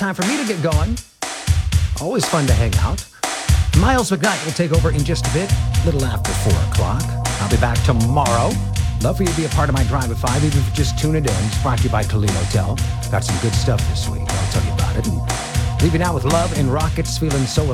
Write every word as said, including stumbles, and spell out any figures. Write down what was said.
Time for me to get going. Always fun to hang out. Miles McKnight will take over in just a bit, a little after four o'clock. I'll be back tomorrow. Love for you to be a part of my Drive at five, even if you're just tuning in. It's brought to you by Toledo Hotel. Got some good stuff this week. I'll tell you about it. And leaving out with Love and Rockets, feeling so